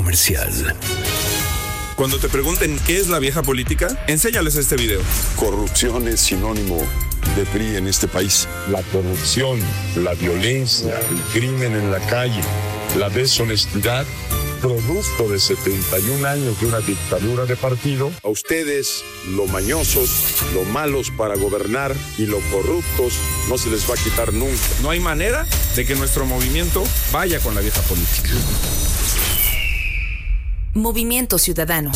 Comercial. Cuando te pregunten qué es la vieja política, enséñales este video. Corrupción es sinónimo de PRI en este país. La corrupción, la violencia, el crimen en la calle, la deshonestidad, producto de 71 años de una dictadura de partido. A ustedes, lo mañosos, lo malos para gobernar y lo corruptos, no se les va a quitar nunca. No hay manera de que nuestro movimiento vaya con la vieja política. Movimiento Ciudadano.